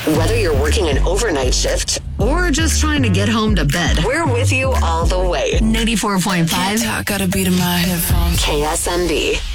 Whether you're working an overnight shift or just trying to get home to bed, we're with you all the way. 94.5. Gotta beat in my headphones. KSMB.